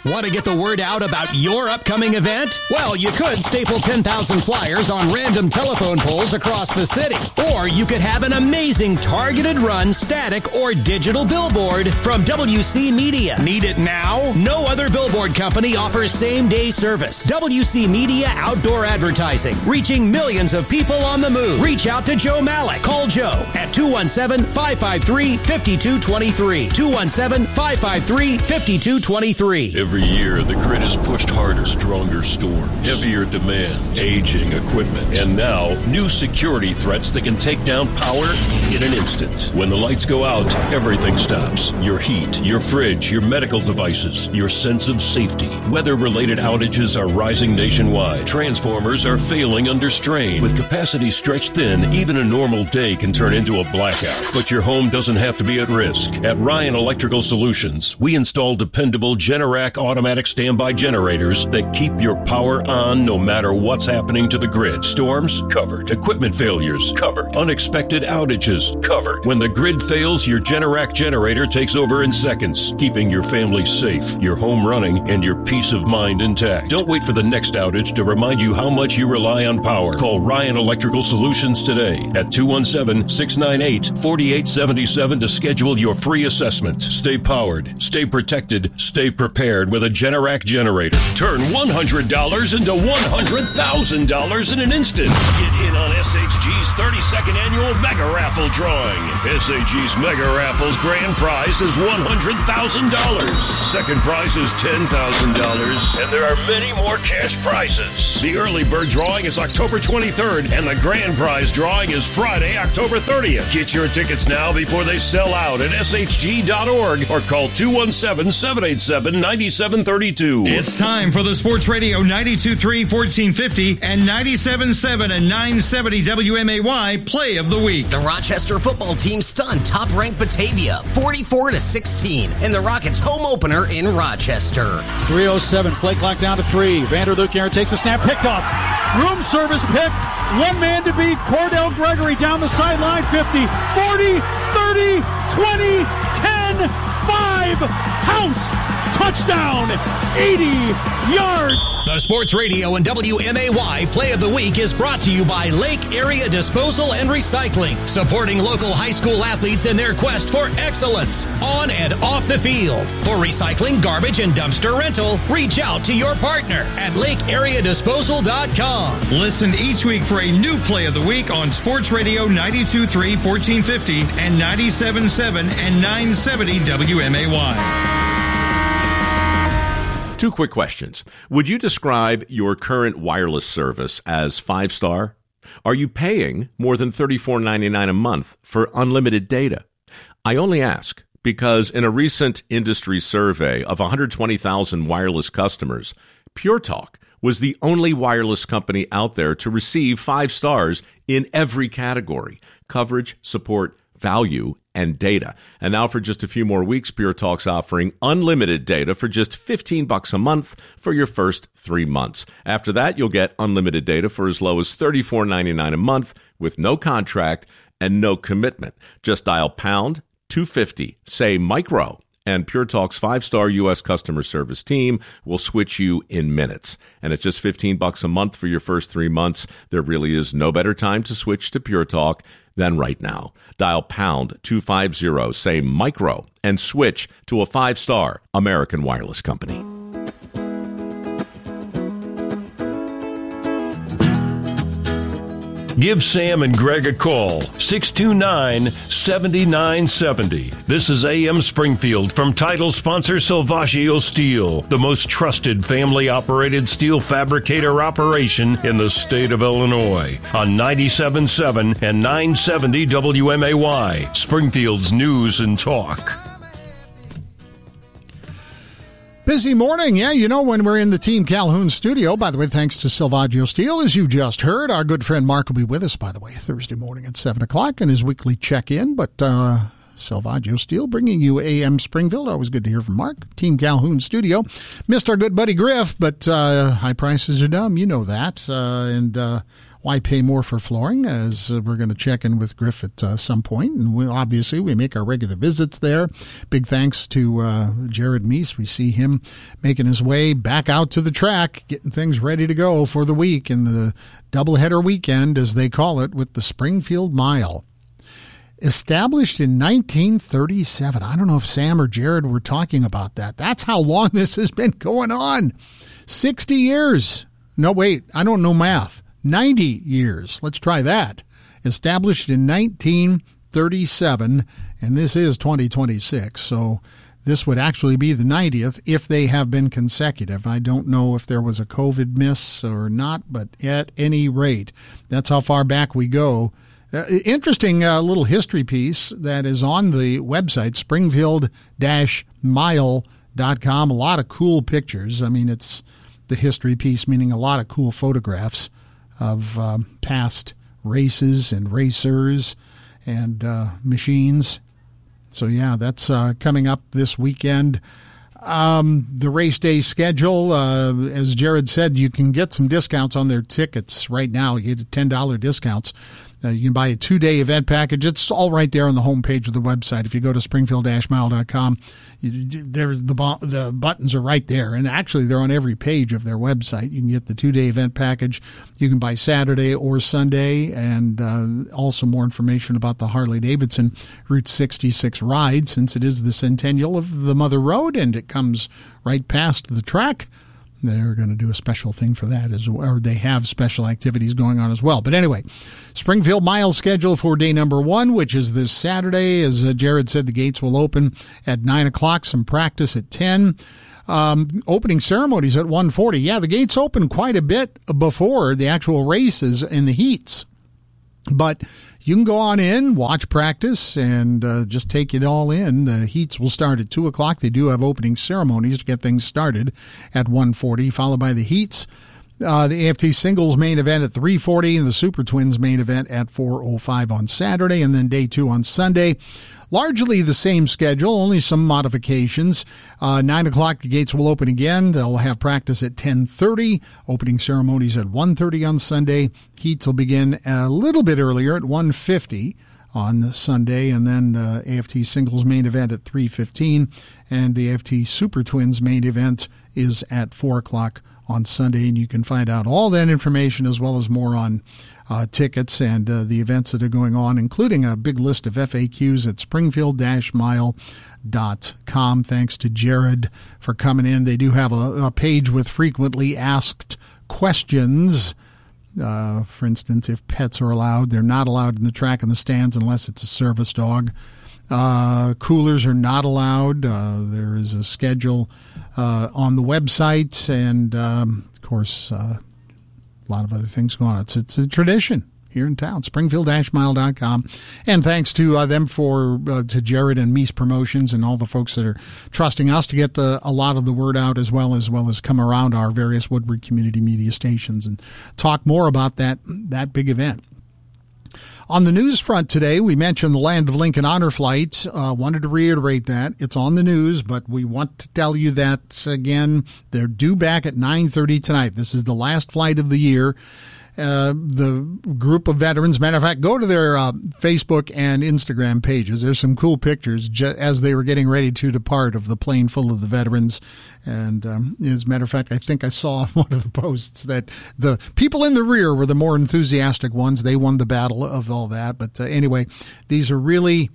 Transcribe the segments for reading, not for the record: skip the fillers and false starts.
Want to get the word out about your upcoming event? Well, you could staple 10,000 flyers on random telephone poles across the city. Or you could have an amazing targeted run, static, or digital billboard from WC Media. Need it now? No other billboard company offers same-day service. WC Media Outdoor Advertising, reaching millions of people on the move. Reach out to Joe Malik. Call Joe at 217-553-5223. 217-553-5223. Every year, the grid is pushed harder, stronger storms, heavier demand, aging equipment, and now, new security threats that can take down power in an instant. When the lights go out, everything stops. Your heat, your fridge, your medical devices, your sense of safety. Weather-related outages are rising nationwide. Transformers are failing under strain. With capacity stretched thin, even a normal day can turn into a blackout. But your home doesn't have to be at risk. At Ryan Electrical Solutions, we install dependable Generac automatic standby generators that keep your power on no matter what's happening to the grid. Storms? Covered. Equipment failures? Covered. Unexpected outages? Covered. When the grid fails, your Generac generator takes over in seconds, keeping your family safe, your home running, and your peace of mind intact. Don't wait for the next outage to remind you how much you rely on power. Call Ryan Electrical Solutions today at 217-698-4877 to schedule your free assessment. Stay powered, stay protected, stay prepared with a Generac generator. Turn $100 into $100,000 in an instant. Get in on SHG's 32nd annual Mega Raffle drawing. SHG's Mega Raffle's grand prize is $100,000. Second prize is $10,000. And there are many more cash prizes. The early bird drawing is October 23rd, and the grand prize drawing is Friday, October 30th. Get your tickets now before they sell out at shg.org or call 217-787-9732. It's time for the Sports Radio 92.3 1450 and 97.7 and 970 WMAY Play of the Week. The Rochester football team stunned top-ranked Batavia 44-16 in the Rockets' home opener in Rochester. 3:07, play clock down to 3. Vanderleuk Aaron takes a snap, picked off. Room service pick. One man to beat. Cordell Gregory down the sideline. 50, 40, 30, 20, 10, 5. House. Touchdown. 80 yards. The Sports Radio and WMAY Play of the Week is brought to you by Lake Area Disposal and Recycling, supporting local high school athletes in their quest for excellence on and off the field. For recycling, garbage, and dumpster rental, reach out to your partner at lakeareadisposal.com. Listen each week for a new Play of the Week on Sports Radio 92.3 1450 and 97.7 and 970 WMAY. Two quick questions. Would you describe your current wireless service as 5-star? Are you paying more than $34.99 a month for unlimited data? I only ask because in a recent industry survey of 120,000 wireless customers, Pure Talk was the only wireless company out there to receive 5 stars in every category: coverage, support, value, and data. And now for just a few more weeks, Pure Talk's offering unlimited data for just $15 a month for your first 3 months. After that, you'll get unlimited data for as low as $34.99 a month with no contract and no commitment. Just dial pound 250, say micro, and Pure Talk's 5-star U.S. customer service team will switch you in minutes. And at just $15 a month for your first 3 months, there really is no better time to switch to Pure Talk than right now. Dial pound 250, say micro, and switch to a 5-star American wireless company. Give Sam and Greg a call, 629-7970. This is AM Springfield from title sponsor Salvaggio Steel, the most trusted family-operated steel fabricator operation in the state of Illinois, on 97.7 and 970 WMAY, Springfield's News and Talk. Busy morning, yeah, you know, when we're in the Team Calhoun studio. By the way, thanks to Salvaggio Steel, as you just heard. Our good friend Mark will be with us, by the way, Thursday morning at 7 o'clock in his weekly check-in. But Salvaggio Steel, bringing you AM Springfield. Always good to hear from Mark. Team Calhoun Studio. Missed our good buddy Griff, but high prices are dumb. You know that. And why pay more for flooring? As we're going to check in with Griff at some point. And we make our regular visits there. Big thanks to Jared Meese. We see him making his way back out to the track, getting things ready to go for the week in the doubleheader weekend, as they call it, with the Springfield Mile. Established in 1937. I don't know if Sam or Jared were talking about that. That's how long this has been going on. 60 years. No, wait, I don't know math. 90 years. Let's try that. Established in 1937, and this is 2026, so this would actually be the 90th if they have been consecutive. I don't know if there was a COVID miss or not, but at any rate, that's how far back we go. Interesting little history piece that is on the website, springfield-mile.com. A lot of cool pictures. I mean, it's the history piece, meaning a lot of cool photographs of past races and racers and machines. So, yeah, that's coming up this weekend. The race day schedule, as Jared said, you can get some discounts on their tickets right now. You get $10 discounts. You can buy a 2-day event package. It's all right there on the homepage of the website. If you go to springfield-mile.com, there's the buttons are right there. And actually, they're on every page of their website. You can get the 2-day event package. You can buy Saturday or Sunday, and also more information about the Harley-Davidson Route 66 ride, since it is the centennial of the Mother Road, and it comes right past the track. They're going to do a special thing for that, or they have special activities going on as well. But anyway, Springfield Mile schedule for day number 1, which is this Saturday. As Jared said, the gates will open at 9 o'clock, some practice at 10. Opening ceremonies at 1:40. Yeah, the gates open quite a bit before the actual races in the heats. But you can go on in, watch practice, and just take it all in. The heats will start at 2 o'clock. They do have opening ceremonies to get things started at 1:40, followed by the heats. The AFT Singles main event at 3:40, and the Super Twins main event at 4:05 on Saturday, and then day 2 on Sunday. Largely the same schedule, only some modifications. 9 o'clock, the gates will open again. They'll have practice at 10:30. Opening ceremonies at 1:30 on Sunday. Heats will begin a little bit earlier at 1:50 on Sunday, and then AFT Singles main event at 3:15, and the AFT Super Twins main event is at 4 o'clock on Sunday, and you can find out all that information as well as more on tickets and the events that are going on, including a big list of FAQs at springfield-mile.com. Thanks to Jared for coming in. They do have a page with frequently asked questions. For instance, if pets are allowed. They're not allowed in the track and the stands unless it's a service dog. Coolers are not allowed. There is a schedule on the website, and of course, a lot of other things going on. It's a tradition here in town. Springfield-mile.com. And thanks to them to Jared and Meese Promotions and all the folks that are trusting us to get a lot of the word out, as well as come around our various Woodward community media stations and talk more about that big event. On the news front today, we mentioned the Land of Lincoln Honor Flight. Wanted to reiterate that. It's on the news, but we want to tell you that, again, they're due back at 9:30 tonight. This is the last flight of the year. The group of veterans, matter of fact, go to their Facebook and Instagram pages. There's some cool pictures as they were getting ready to depart of the plane full of the veterans. And as a matter of fact, I think I saw one of the posts that the people in the rear were the more enthusiastic ones. They won the battle of all that. But anyway, these are really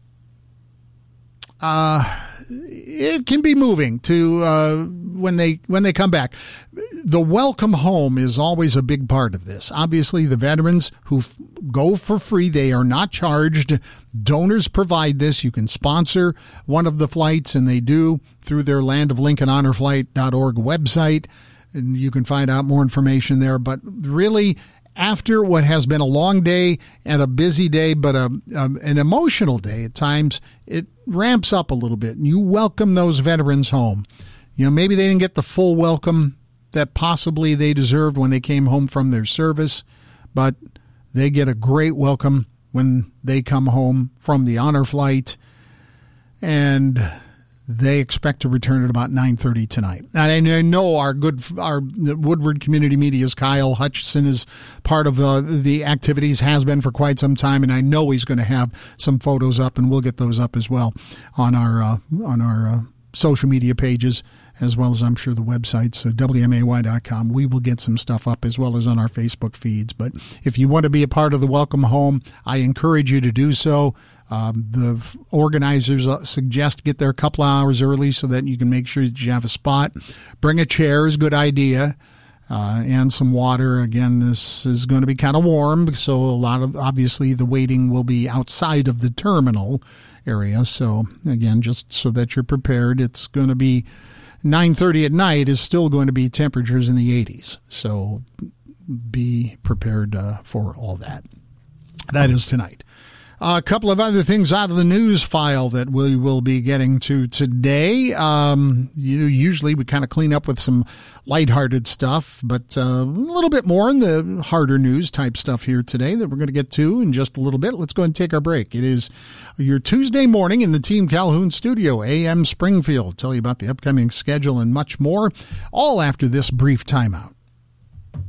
it can be moving to when they come back. The welcome home is always a big part of this. Obviously, the veterans who go for free, they are not charged. Donors provide this. You can sponsor one of the flights, and they do through their landoflincolnhonorflight.org website, and you can find out more information there. But really, after what has been a long day and a busy day, but an emotional day at times, it ramps up a little bit, and you welcome those veterans home. You know, maybe they didn't get the full welcome that possibly they deserved when they came home from their service, but they get a great welcome when they come home from the honor flight. and they expect to return at about 9:30 tonight. And I know our Woodward Community Media's Kyle Hutchison is part of the activities, has been for quite some time, and I know he's going to have some photos up, and we'll get those up as well on our social media pages, as well as I'm sure the website, so WMAY.com. We will get some stuff up as well as on our Facebook feeds. But if you want to be a part of the Welcome Home, I encourage you to do so. The organizers suggest get there a couple of hours early so that you can make sure that you have a spot. Bring a chair is a good idea, and some water. Again, this is going to be kind of warm, so obviously the waiting will be outside of the terminal area. So again, just so that you're prepared, it's going to be 9:30 at night is still going to be temperatures in the 80s. So be prepared for all that. That is tonight. A couple of other things out of the news file that we will be getting to today. Usually we kind of clean up with some lighthearted stuff, but a little bit more in the harder news type stuff here today that we're going to get to in just a little bit. Let's go ahead and take our break. It is your Tuesday morning in the Team Calhoun studio, AM Springfield. Tell you about the upcoming schedule and much more, all after this brief timeout.